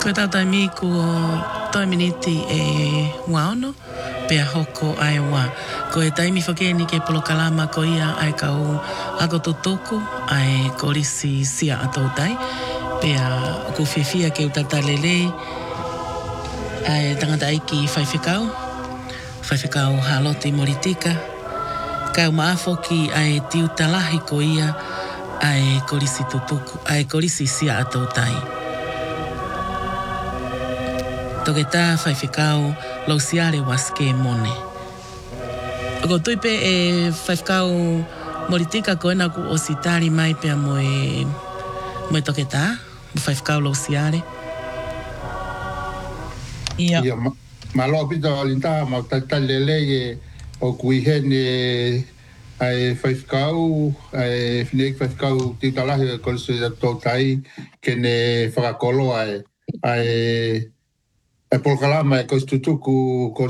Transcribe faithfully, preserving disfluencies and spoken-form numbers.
Ko tau taimi ko toiminiti e waono, pea hoko ai wa. Ko e taimi whakeni ke polokalama ko ia ai kau ako tutoku, ai korisi sia atou tai, pea ko whiwhia ke utata lelei, ai tangata aiki whaiwhikau, whaiwhikau haloti moritika, kau maafoki ai tiu talahi ko ia, ai korisi tutuku, ai korisi sia atou tai. Toke tā whaiwhikau lau siare waske mone. Ko tuipe e whaiwhikau moritika ko ena ku o sitari mai pia moe moe toke tā, whaiwhikau lau siare. Ia. Ia, ma, ma loa pita o linta, ma tatalele e o kuihene ai whaiwhikau, ai whinei whaiwhikau tiutalahi e kolise tō tai, kene whakakolo ai, ai e polkalama e kostutuku